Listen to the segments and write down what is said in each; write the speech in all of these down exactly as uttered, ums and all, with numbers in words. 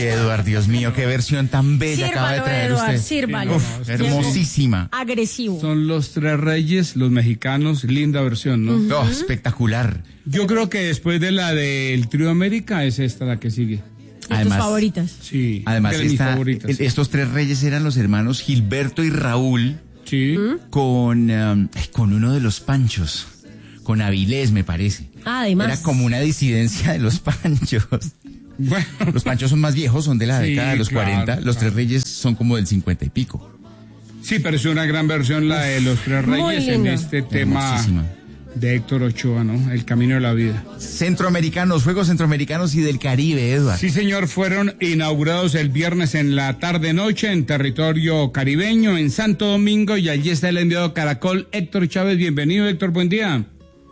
Eduard, Dios mío, qué versión tan bella Sírvalo, acaba de traer Eduard, usted. sírvalo. Uf, hermosísima. Agresivo. Son los tres reyes, los mexicanos, linda versión, ¿no? Uh-huh. Oh, espectacular. Yo creo que después de la del Trío América es esta la que sigue. Además, tus favoritas. Sí. Además, de mis esta, favoritas, sí. estos tres reyes eran los hermanos Gilberto y Raúl. Sí. Con, um, con uno de los Panchos. Con Avilés, me parece. Ah, además. Era como una disidencia de los Panchos. Bueno. Los Panchos son más viejos, son de la Sí, década de los claro, cuarenta. Los claro. tres reyes son como del cincuenta y pico. Sí, pero es una gran versión la de los tres Muy reyes en lindo. este tema Hermosísima. de Héctor Ochoa, ¿no? El camino de la vida. Centroamericanos, Juegos Centroamericanos y del Caribe, Eduard. Sí, señor, fueron inaugurados el viernes en la tarde-noche en territorio caribeño, en Santo Domingo, y allí está el enviado Caracol, Héctor Chávez. Bienvenido, Héctor, buen día.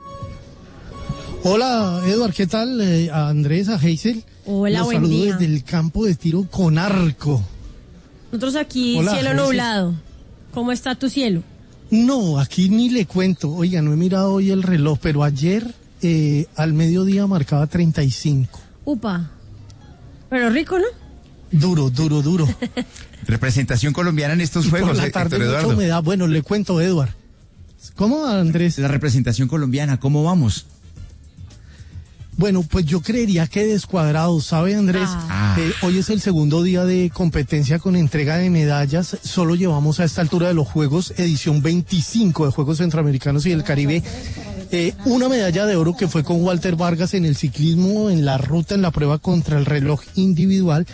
Hola, Eduard, ¿qué tal? Eh, a Andrés, a Hazel. Hola, Los buen saludo día. desde el campo de tiro con arco. Nosotros aquí, Hola, cielo Hazel. nublado. ¿Cómo está tu cielo? No, aquí ni le cuento. Oiga, no he mirado hoy el reloj, pero ayer eh, al mediodía marcaba treinta y cinco. Upa. Pero rico, ¿no? Duro, duro, duro. Representación colombiana en estos Y Juegos, por la eh, tarde Héctor mucha Eduardo. humedad. Bueno, le cuento, Eduard. ¿Cómo, Andrés? La representación colombiana, ¿cómo vamos? Bueno, pues yo creería que descuadrado, ¿sabe, Andrés? Ah. Eh, hoy es el segundo día de competencia con entrega de medallas. Solo llevamos a esta altura de los Juegos, edición veinticinco de Juegos Centroamericanos y del Caribe, eh, una medalla de oro que fue con Walter Vargas en el ciclismo, en la ruta, en la prueba contra el reloj individual.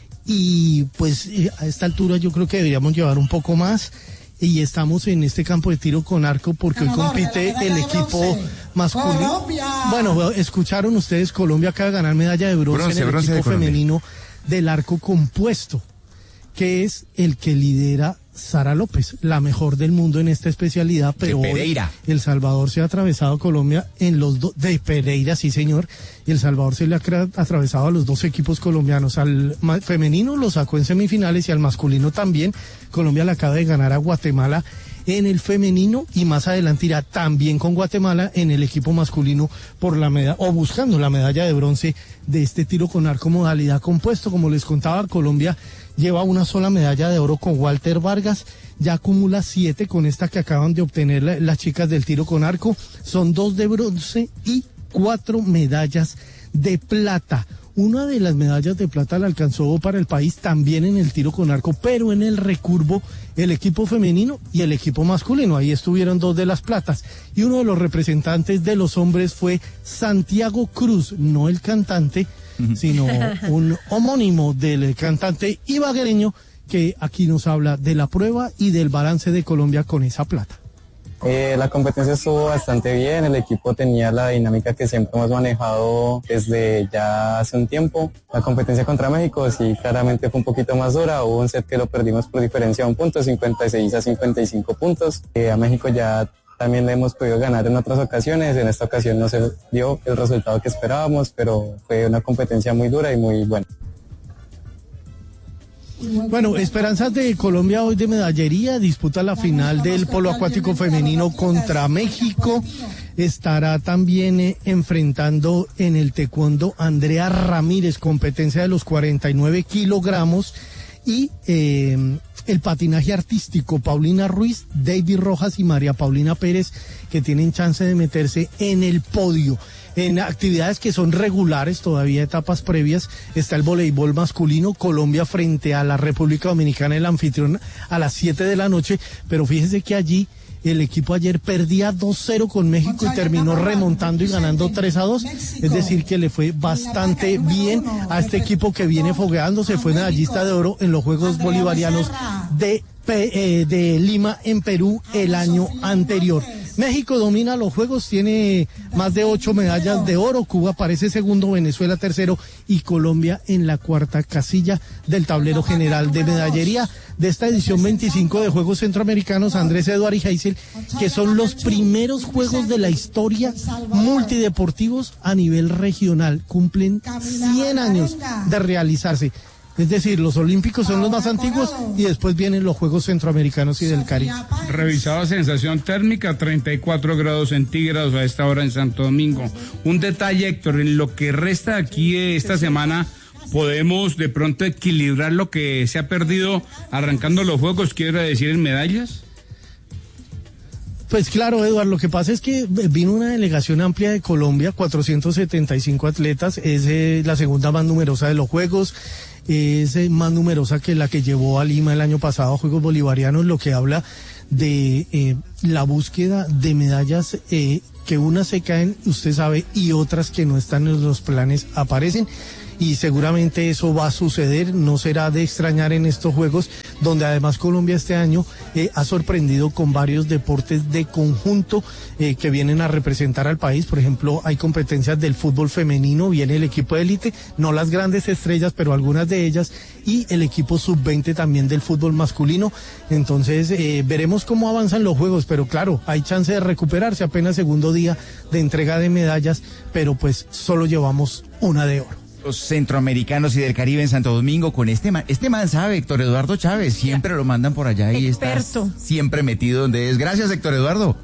Y pues eh, a esta altura yo creo que deberíamos llevar un poco más. Y estamos en este campo de tiro con arco porque hoy compite el equipo masculino. Bueno, escucharon ustedes, Colombia acaba de ganar medalla de bronce, Bronce, en el bronce de equipo Colombia. femenino del arco compuesto, que es el que lidera Sara López, la mejor del mundo en esta especialidad, pero De hoy Pereira. El Salvador se ha atravesado a Colombia en los dos, de Pereira, sí señor, y El Salvador se le ha cra- atravesado a los dos equipos colombianos, al ma- femenino lo sacó en semifinales y al masculino también. Colombia le acaba de ganar a Guatemala en el femenino y más adelante irá también con Guatemala en el equipo masculino por la medalla, o buscando la medalla de bronce de este tiro con arco modalidad compuesto. Como les contaba, Colombia lleva una sola medalla de oro con Walter Vargas, ya acumula siete con esta que acaban de obtener la- las chicas del tiro con arco, son dos de bronce y cuatro medallas de plata. Una de las medallas de plata la alcanzó para el país también en el tiro con arco, pero en el recurvo el equipo femenino y el equipo masculino. Ahí estuvieron dos de las platas. Y uno de los representantes de los hombres fue Santiago Cruz, no el cantante, sino un homónimo del cantante ibaguereño que aquí nos habla de la prueba y del balance de Colombia con esa plata. Eh, la competencia estuvo bastante bien, el equipo tenía la dinámica que siempre hemos manejado desde ya hace un tiempo. La competencia contra México sí claramente fue un poquito más dura, hubo un set que lo perdimos por diferencia de un punto, cincuenta y seis a cincuenta y cinco puntos. Eh, a México ya también le hemos podido ganar en otras ocasiones, en esta ocasión no se dio el resultado que esperábamos, pero fue una competencia muy dura y muy buena. Bueno, esperanzas de Colombia hoy de medallería, disputa la final del polo acuático femenino contra México. Estará también eh, enfrentando en el taekwondo Andrea Ramírez, competencia de los cuarenta y nueve kilogramos, y eh, el patinaje artístico, Paulina Ruiz, David Rojas y María Paulina Pérez, que tienen chance de meterse en el podio. En actividades que son regulares, todavía etapas previas, está el voleibol masculino, Colombia frente a la República Dominicana, el anfitrión, a las siete de la noche, pero fíjese que allí el equipo ayer perdía dos cero con México y terminó remontando y ganando tres a dos, es decir que le fue bastante bien a este equipo que viene fogueándose, fue medallista de oro en los Juegos Bolivarianos de, eh, de Lima en Perú el año anterior. México domina los juegos, tiene más de ocho medallas de oro, Cuba aparece segundo, Venezuela tercero y Colombia en la cuarta casilla del tablero general de medallería de esta edición veinticinco de Juegos Centroamericanos. Andrés, Eduard y Hazel, que son los primeros juegos de la historia multideportivos a nivel regional, cumplen cien años de realizarse. Es decir, los olímpicos son los más antiguos y después vienen los Juegos Centroamericanos y del Caribe. Revisaba sensación térmica, treinta y cuatro grados centígrados a esta hora en Santo Domingo. Un detalle, Héctor, en lo que resta aquí esta semana, ¿podemos de pronto equilibrar lo que se ha perdido arrancando los juegos, quiero decir, en medallas? Pues claro, Eduardo, lo que pasa es que vino una delegación amplia de Colombia, cuatrocientos setenta y cinco atletas, es eh, la segunda más numerosa de los Juegos, es eh, más numerosa que la que llevó a Lima el año pasado a Juegos Bolivarianos, lo que habla de eh, la búsqueda de medallas eh, que unas se caen, usted sabe, y otras que no están en los planes aparecen. Y seguramente eso va a suceder, no será de extrañar en estos Juegos, donde además Colombia este año eh, ha sorprendido con varios deportes de conjunto eh, que vienen a representar al país. Por ejemplo, hay competencias del fútbol femenino, viene el equipo de élite, no las grandes estrellas, pero algunas de ellas, y el equipo sub veinte también del fútbol masculino. Entonces eh, veremos cómo avanzan los Juegos, pero claro, hay chance de recuperarse, apenas segundo día de entrega de medallas, pero pues solo llevamos una de oro. Los centroamericanos y del Caribe en Santo Domingo con este man, este man sabe, Héctor Eduardo Chávez, siempre lo mandan por allá y Experto. está siempre metido donde es. Gracias, Héctor Eduardo.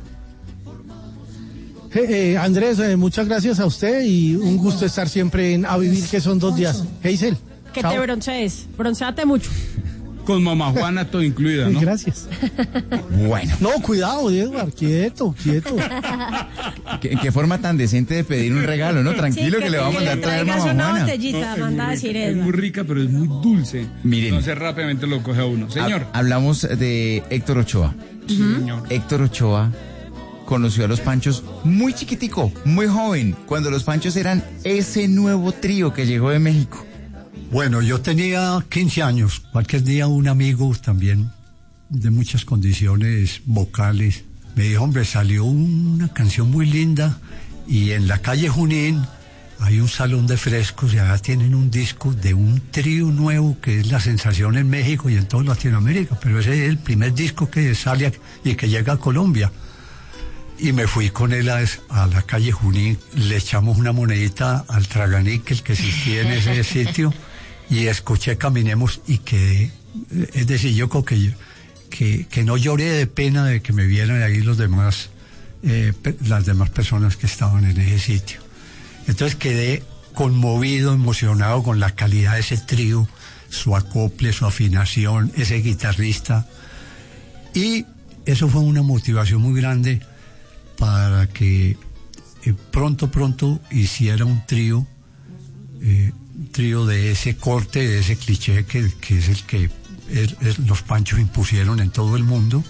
Eh, eh, Andrés, eh, muchas gracias a usted y un gusto estar siempre en A Vivir, que son dos días. Hazel. Que chao. te broncees, bronceate mucho. Con mamá Juana todo incluida, ¿no? Gracias. Bueno. No, cuidado, Edward, quieto, quieto. ¿Qué, qué forma tan decente de pedir un regalo, ¿no? Tranquilo, Sí, que, que le vamos a mandar traer traigas mamá una Juana. botellita, No, manda a muy decir rica, es muy Edward. rica, pero es muy dulce. Miren. Entonces rápidamente lo coge a uno. Señor. Ha- hablamos de Héctor Ochoa. Señor. Héctor Ochoa conoció a los Panchos muy chiquitico, muy joven, cuando los Panchos eran ese nuevo trío que llegó de México. Bueno, yo tenía quince años. Cualquier día un amigo también de muchas condiciones vocales me dijo, hombre, salió una canción muy linda y en la calle Junín hay un salón de frescos y allá tienen un disco de un trío nuevo que es la sensación en México y en toda Latinoamérica, pero ese es el primer disco que sale y que llega a Colombia. Y me fui con él a, a la calle Junín, le echamos una monedita al traganíquel que existía en ese sitio y escuché Caminemos y quedé, es decir, yo creo que, que, que no lloré de pena de que me vieran ahí los demás, eh, las demás personas que estaban en ese sitio. Entonces quedé conmovido, emocionado con la calidad de ese trío, su acople, su afinación, ese guitarrista, y eso fue una motivación muy grande para que eh, pronto, pronto hiciera un trío, eh, un trío de ese corte, de ese cliché que, que es el que es, es, los Panchos impusieron en todo el mundo.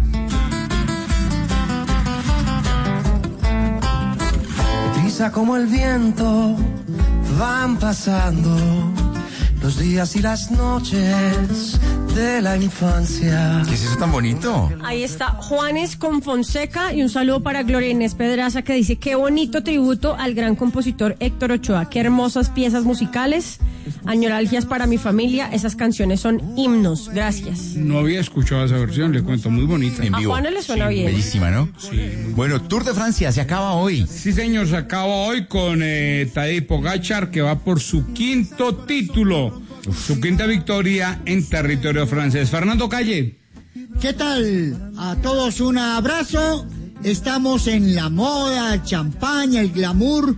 Prisa como el viento, van pasando los días y las noches de la infancia. ¿Qué es eso tan bonito? Ahí está Juanes con Fonseca y un saludo para Gloria Inés Pedraza que dice qué bonito tributo al gran compositor Héctor Ochoa, qué hermosas piezas musicales, añoralgias para mi familia, esas canciones son himnos, gracias. No había escuchado esa versión, le cuento, muy bonita. En A vivo. Juanes le suena Sí, bien. bellísima, ¿no? Sí. Bueno, Tour de Francia se acaba hoy. Sí, señor, se acaba hoy con eh, Tadej Pogačar, que va por su quinto título, su quinta victoria en territorio francés. Fernando Calle. ¿Qué tal? A todos un abrazo. Estamos en la moda, el champaña, el glamour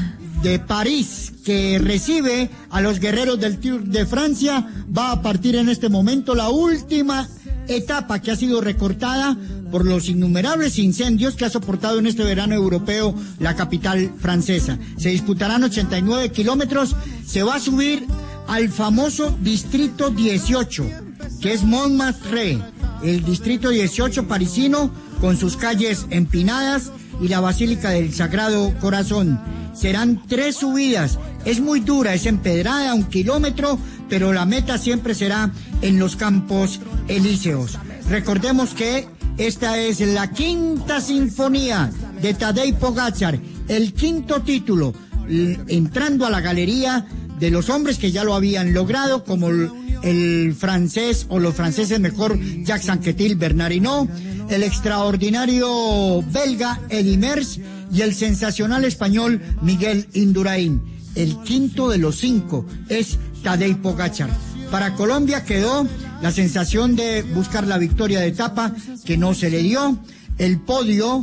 de París, que recibe a los guerreros del Tour de Francia. Va a partir en este momento la última etapa que ha sido recortada por los innumerables incendios que ha soportado en este verano europeo la capital francesa. Se disputarán ochenta y nueve kilómetros, se va a subir al famoso distrito dieciocho, que es Montmartre, el distrito dieciocho parisino, con sus calles empinadas y la Basílica del Sagrado Corazón. Serán tres subidas, es muy dura, es empedrada, un kilómetro, pero la meta siempre será en los Campos Elíseos. Recordemos que esta es la quinta sinfonía de Tadej Pogačar, el quinto título, entrando a la galería de los hombres que ya lo habían logrado, como el, el francés, o los franceses mejor, Jacques Anquetil, Bernard Hinault, el extraordinario belga Eddy Merckx y el sensacional español Miguel Indurain. El quinto de los cinco es Tadej Pogačar. Para Colombia quedó la sensación de buscar la victoria de etapa, que no se le dio. El podio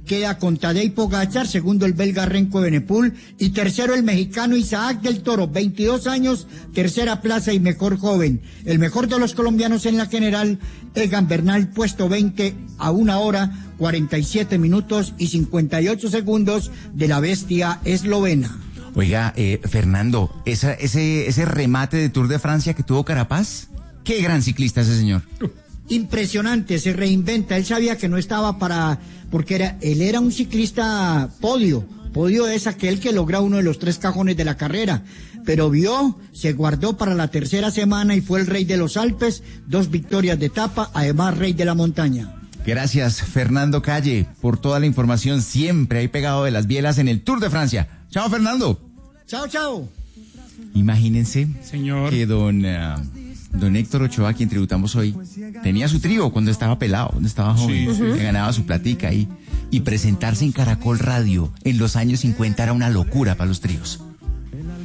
queda con Tadej Pogačar, segundo el belga Renko Evenepoel y tercero el mexicano Isaac del Toro, veintidós años, tercera plaza y mejor joven. El mejor de los colombianos en la general, Egan Bernal, puesto veinte a una hora, cuarenta y siete minutos y cincuenta y ocho segundos de la bestia eslovena. Oiga, eh, Fernando, esa, ese, ese remate de Tour de Francia que tuvo Carapaz, qué gran ciclista ese señor. Impresionante, se reinventa. Él sabía que no estaba para, porque era, él era un ciclista podio. Podio es aquel que logra uno de los tres cajones de la carrera. Pero vio, se guardó para la tercera semana y fue el rey de los Alpes, dos victorias de etapa, además rey de la montaña. Gracias, Fernando Calle, por toda la información siempre ahí pegado de las bielas en el Tour de Francia. Chao, Fernando. Chao, chao. Imagínense, señor, que don, uh, don Héctor Ochoa, a quien tributamos hoy, tenía su trío cuando estaba pelado, cuando estaba joven, sí, sí. que ganaba su platica ahí. Y presentarse en Caracol Radio en los años cincuenta era una locura para los tríos.